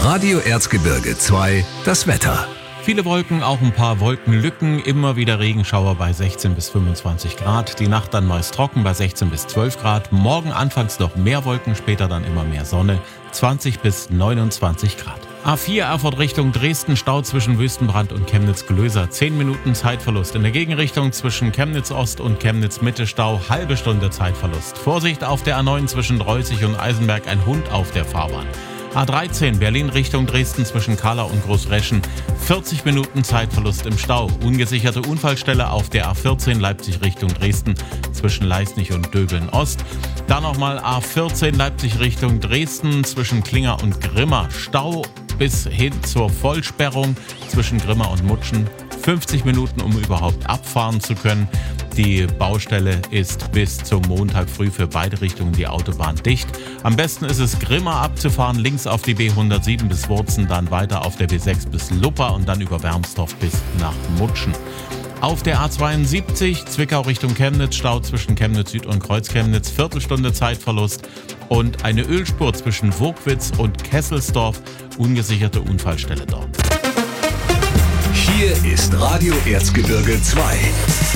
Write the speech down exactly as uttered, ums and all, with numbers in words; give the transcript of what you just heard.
Radio Erzgebirge zwei, das Wetter. Viele Wolken, auch ein paar Wolkenlücken, immer wieder Regenschauer bei sechzehn bis fünfundzwanzig Grad. Die Nacht dann meist trocken bei sechzehn bis zwölf Grad. Morgen anfangs noch mehr Wolken, später dann immer mehr Sonne, zwanzig bis neunundzwanzig Grad. A vier Erfurt Richtung Dresden, Stau zwischen Wüstenbrand und Chemnitz-Glöser. zehn Minuten Zeitverlust. In der Gegenrichtung zwischen Chemnitz Ost und Chemnitz Mitte Stau, halbe Stunde Zeitverlust. Vorsicht auf der A neun zwischen Dreußig und Eisenberg, ein Hund auf der Fahrbahn. A dreizehn Berlin Richtung Dresden zwischen Kala und Großreschen, vierzig Minuten Zeitverlust im Stau. Ungesicherte Unfallstelle auf der A vierzehn Leipzig Richtung Dresden zwischen Leisnig und Döbeln Ost. Dann nochmal A vierzehn Leipzig Richtung Dresden zwischen Klinger und Grimma. Stau bis hin zur Vollsperrung zwischen Grimma und Mutschen. fünfzig Minuten, um überhaupt abfahren zu können. Die Baustelle ist bis zum Montag früh für beide Richtungen die Autobahn dicht. Am besten ist es, Grimma abzufahren, links auf die B hundertsieben bis Wurzen, dann weiter auf der B sechs bis Luppa und dann über Wermsdorf bis nach Mutschen. Auf der A zweiundsiebzig, Zwickau Richtung Chemnitz, Stau zwischen Chemnitz Süd und Kreuzchemnitz, Viertelstunde Zeitverlust und eine Ölspur zwischen Wogwitz und Kesselsdorf, ungesicherte Unfallstelle dort. Hier ist Radio Erzgebirge zwei.